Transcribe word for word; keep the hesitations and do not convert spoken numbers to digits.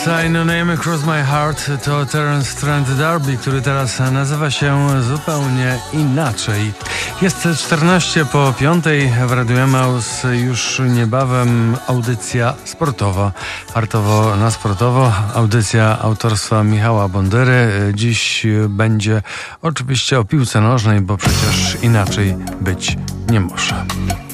Sign No Name Across My Heart to Terence Trent D'Arby, który teraz nazywa się zupełnie inaczej. Jest czternaście po piątej w Radiu Emaus, już niebawem audycja sportowa. Hartowo na sportowo, audycja autorstwa Michała Bondery. Dziś będzie oczywiście o piłce nożnej, bo przecież inaczej być nie może.